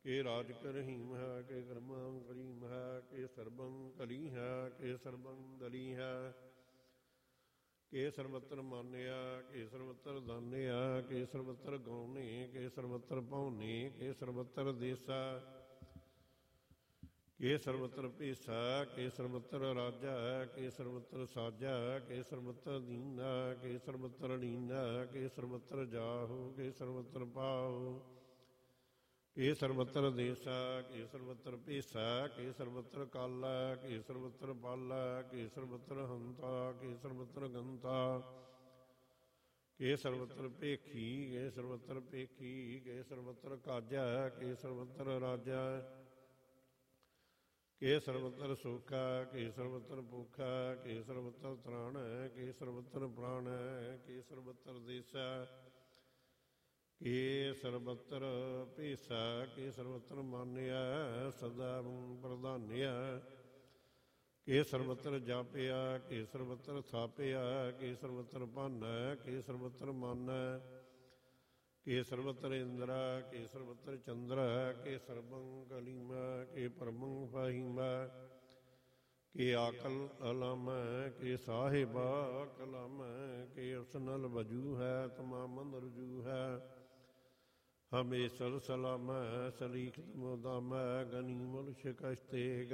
ਕੇ ਰਾਜ ਕਰਹੀਮ ਹੈ, ਕੇ ਕਰਮੰ ਕਰੀਮ ਹੈ, ਕੇ ਸਰਬੰ ਕਲੀ ਹੈ, ਕੇ ਸਰਬੰ ਦਲੀ ਹੈ। ਕੇ ਸਰਬੱਤਰ ਮਾਨਿਆ, ਕੇ ਸਰਬੱਤਰ ਦਾਨਿਆ, ਕੇ ਸਰਬੱਤਰ ਗਾਉਨੇ, ਕੇ ਸਰਬੱਤਰ ਪਾਉਨੇ, ਕੇ ਸਰਬੱਤਰ ਦੇਸਾ, ਕੇ ਸਰਬੱਤਰ ਭੇਸਾ, ਕੇ ਸਰਬੱਤਰ ਰਾਜਾ, ਕੇ ਸਰਬੱਤਰ ਸਾਜਾ, ਕੇ ਸਰਬੱਤਰ ਦੀਨਾ, ਕੇ ਸਰਬੱਤਰ ਲੀਨਾ, ਕੇ ਸਰਬੱਤਰ ਜਾਹੋ, ਕੇ ਸਰਬੱਤਰ ਪਾਹੋ, ਕੇ ਸਰਬੱਤਰ ਦੇਸਾ, ਕੇ ਸਰਬੱਤਰ ਭੇਸਾ, ਕੇ ਸਰਬੱਤਰ ਕਾਲਾ, ਕੇ ਸਰਬੱਤਰ ਪਾਲਾ, ਕੇ ਸਰਬੱਤਰ ਹੰਤਾ, ਕੇ ਸਰਬੱਤਰ ਗੰਤਾ, ਕੇ ਸਰਬੱਤਰ ਭੇਖੀ, ਕੇ ਸਰਬੱਤਰ ਭੇਖੀ, ਕੇ ਸਰਬੱਤਰ ਕਾਜਾ, ਕੇ ਸਰਬੱਤਰ ਰਾਜਾ, ਕੇ ਸਰਬੱਤਰ ਸੋਖਾ, ਕੇ ਸਰਬੱਤਰ ਭੁਖਾ, ਕੇ ਸਰਬੱਤਰ ਤ੍ਰਾਣ, ਕੇ ਸਰਬੱਤਰ ਪ੍ਰਾਣ, ਕੇ ਸਰਬੱਤਰ ਦੇਸਾ, ਕੇ ਸਰਬੱਤਰ ਭੇਸਾ, ਕੇ ਸਰਬੱਤਰ ਮਾਨਿਆ, ਸਦਾ ਪ੍ਰਧਾਨਿਆ, ਕੇ ਸਰਬੱਤਰ ਜਾਪਿਆ, ਕੇ ਸਰਬੱਤਰ ਥਾਪਿਆ, ਕੇ ਸਰਬੱਤਰ ਭਾਨਾ, ਕੇ ਸਰਬੱਤਰ ਮਾਨਾ, ਕੇ ਸਰਬੱਤਰ ਇੰਦਰਾ, ਕੇ ਸਰਬੱਤਰ ਚੰਦਰਾ, ਕੇ ਸਰਬੰ ਕਲੀਮਾ, ਕੇ ਪਰਮੰ ਫਾਹੀਮਾ, ਕੇ ਆਕਲ ਅਲਮ, ਕੇ ਸਾਹਿਬਾ ਕਲਮ, ਕੇ ਉਸਨਲ ਵਜੂ ਹੈ, ਤਮਾਮਨ ਰਜੂ ਹੈ। ਹਮੇਸ਼ਰ ਸਲਾਮ ਸਲੀਖ ਮੁਦਾਮ ਗਨੀਮੁਲ ਸ਼ਿਕਸ਼ਤੇ